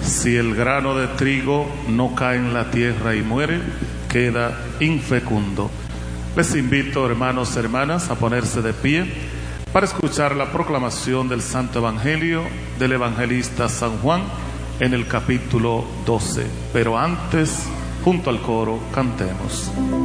Si el grano de trigo no cae en la tierra y muere, queda infecundo. Les invito, hermanos y hermanas, a ponerse de pie para escuchar la proclamación del Santo Evangelio del evangelista San Juan en el capítulo 12. Pero antes, junto al coro, cantemos.